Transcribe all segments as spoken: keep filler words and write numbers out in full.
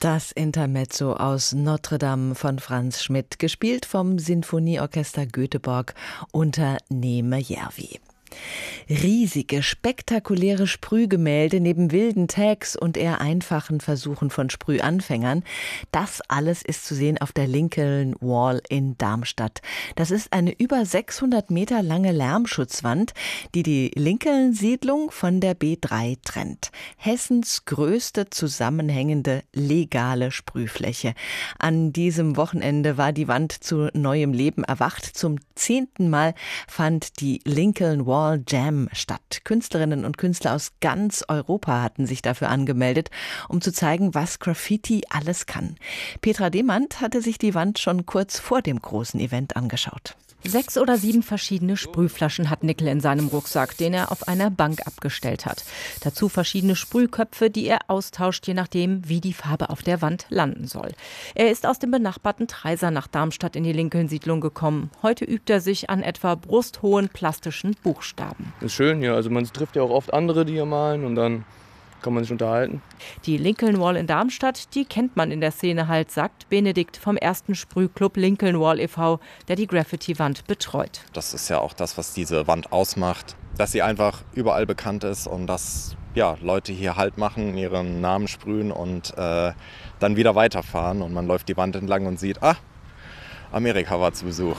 Das Intermezzo aus Notre Dame von Franz Schmidt, gespielt vom Sinfonieorchester Göteborg unter Neeme Järvi. Riesige, spektakuläre Sprühgemälde neben wilden Tags und eher einfachen Versuchen von Sprühanfängern. Das alles ist zu sehen auf der Lincoln Wall in Darmstadt. Das ist eine über sechshundert Meter lange Lärmschutzwand, die die Lincoln-Siedlung von der B drei trennt. Hessens größte zusammenhängende legale Sprühfläche. An diesem Wochenende war die Wand zu neuem Leben erwacht. Zum zehnten Mal fand die Lincoln Wall Jam statt. Künstlerinnen und Künstler aus ganz Europa hatten sich dafür angemeldet, um zu zeigen, was Graffiti alles kann. Petra Demand hatte sich die Wand schon kurz vor dem großen Event angeschaut. Sechs oder sieben verschiedene Sprühflaschen hat Nickel in seinem Rucksack, den er auf einer Bank abgestellt hat. Dazu verschiedene Sprühköpfe, die er austauscht, je nachdem, wie die Farbe auf der Wand landen soll. Er ist aus dem benachbarten Treysa nach Darmstadt in die Lincoln-Siedlung gekommen. Heute übt er sich an etwa brusthohen plastischen Buchstaben. Das ist schön, ja. Also man trifft ja auch oft andere, die hier malen, und dann kann man sich unterhalten. Die Lincoln Wall in Darmstadt, die kennt man in der Szene halt, sagt Benedikt vom ersten Sprühclub Lincoln Wall e V, der die Graffiti-Wand betreut. Das ist ja auch das, was diese Wand ausmacht, dass sie einfach überall bekannt ist und dass ja, Leute hier Halt machen, ihren Namen sprühen und äh, dann wieder weiterfahren. Und man läuft die Wand entlang und sieht, ah, Amerika war zu Besuch.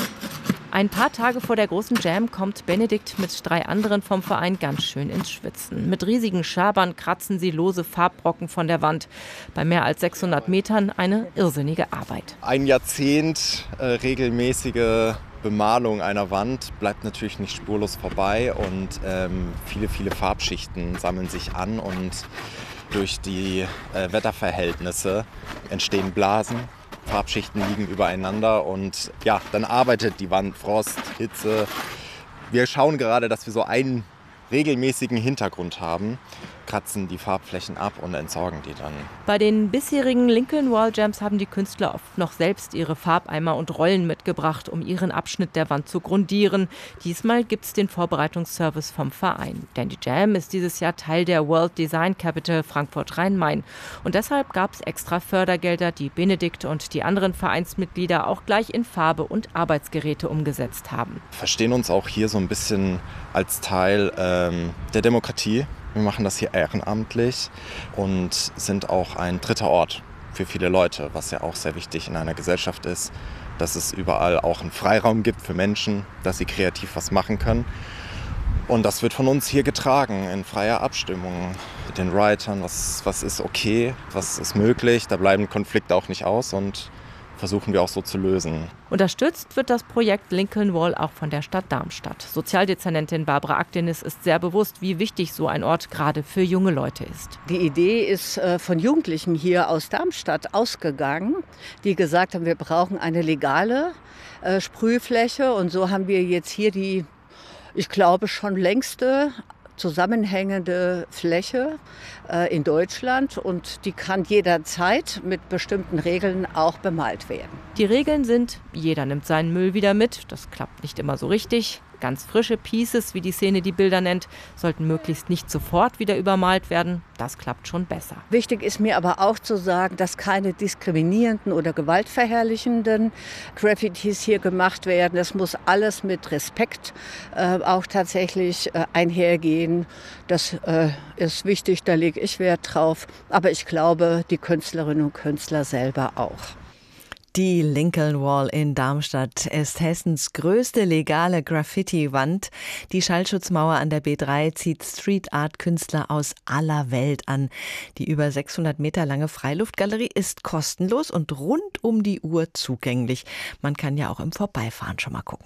Ein paar Tage vor der großen Jam kommt Benedikt mit drei anderen vom Verein ganz schön ins Schwitzen. Mit riesigen Schabern kratzen sie lose Farbbrocken von der Wand. Bei mehr als sechshundert Metern eine irrsinnige Arbeit. Ein Jahrzehnt äh, regelmäßige Bemalung einer Wand bleibt natürlich nicht spurlos vorbei und ähm, viele, viele Farbschichten sammeln sich an und durch die äh, Wetterverhältnisse entstehen Blasen. Farbschichten liegen übereinander und ja, dann arbeitet die Wand, Frost, Hitze. Wir schauen gerade, dass wir so einen regelmäßigen Hintergrund haben, kratzen die Farbflächen ab und entsorgen die dann. Bei den bisherigen Lincoln Wall Jams haben die Künstler oft noch selbst ihre Farbeimer und Rollen mitgebracht, um ihren Abschnitt der Wand zu grundieren. Diesmal gibt es den Vorbereitungsservice vom Verein. Denn die Jam ist dieses Jahr Teil der World Design Capital Frankfurt-Rhein-Main. Und deshalb gab es extra Fördergelder, die Benedikt und die anderen Vereinsmitglieder auch gleich in Farbe und Arbeitsgeräte umgesetzt haben. Wir verstehen uns auch hier so ein bisschen als Teil ähm, der Demokratie. Wir machen das hier ehrenamtlich und sind auch ein dritter Ort für viele Leute, was ja auch sehr wichtig in einer Gesellschaft ist, dass es überall auch einen Freiraum gibt für Menschen, dass sie kreativ was machen können. Und das wird von uns hier getragen in freier Abstimmung mit den Writern, was, was ist okay, was ist möglich, da bleiben Konflikte auch nicht aus und versuchen wir auch so zu lösen. Unterstützt wird das Projekt Lincoln Wall auch von der Stadt Darmstadt. Sozialdezernentin Barbara Aktenis ist sehr bewusst, wie wichtig so ein Ort gerade für junge Leute ist. Die Idee ist von Jugendlichen hier aus Darmstadt ausgegangen, die gesagt haben, wir brauchen eine legale Sprühfläche. Und so haben wir jetzt hier die, ich glaube, schon längste zusammenhängende Fläche äh, in Deutschland, und die kann jederzeit mit bestimmten Regeln auch bemalt werden. Die Regeln sind, jeder nimmt seinen Müll wieder mit, das klappt nicht immer so richtig. Ganz frische Pieces, wie die Szene die Bilder nennt, sollten möglichst nicht sofort wieder übermalt werden. Das klappt schon besser. Wichtig ist mir aber auch zu sagen, dass keine diskriminierenden oder gewaltverherrlichenden Graffitis hier gemacht werden. Das muss alles mit Respekt äh, auch tatsächlich äh, einhergehen. Das äh, ist wichtig, da lege ich Wert drauf. Aber ich glaube, die Künstlerinnen und Künstler selber auch. Die Lincoln Wall in Darmstadt ist Hessens größte legale Graffiti-Wand. Die Schallschutzmauer an der B drei zieht Street-Art-Künstler aus aller Welt an. Die über sechshundert Meter lange Freiluftgalerie ist kostenlos und rund um die Uhr zugänglich. Man kann ja auch im Vorbeifahren schon mal gucken.